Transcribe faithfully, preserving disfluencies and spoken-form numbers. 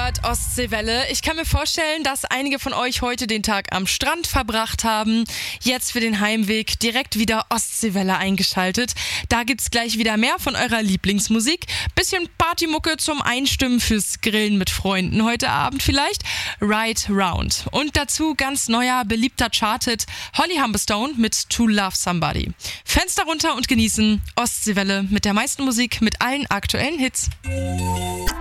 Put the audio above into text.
gehört, Ostseewelle. Ich kann mir vorstellen, dass einige von euch heute den Tag am Strand verbracht haben. Jetzt für den Heimweg direkt wieder Ostseewelle eingeschaltet. Da gibt's gleich wieder mehr von eurer Lieblingsmusik. Bisschen Partymucke zum Einstimmen fürs Grillen mit Freunden heute Abend vielleicht. Ride Round. Und dazu ganz neuer, beliebter Charthit Holly Humberstone mit To Love Somebody. Fenster runter und genießen Ostseewelle mit der meisten Musik, mit allen aktuellen Hits.